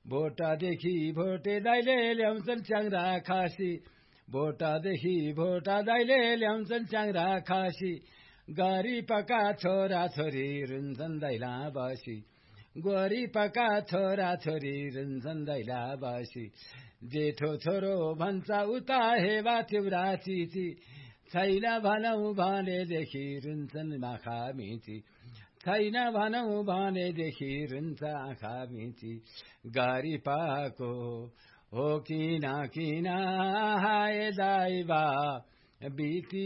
भोटादेखि भोटे दाइले ल्याउँछन् च्याङ्रा खासी भोटादेखि भोटा दाइले ल्याउँछन् च्याङ्रा खासी गरी पका छोरा छोरी रुन्छन् दैला बसी गोरी पका छोरा छोरी रुन्छन् दैला बसी जेठो छोरो भन्छ उता हेवा तिउरा चिची छैन भनौ भनेदेखि रुन्छन् आँखा मिची छैन भनौ भनेदेखि रुन्छ आँखा मिची गरी पाको हो किन किन हाय दाइबा बिती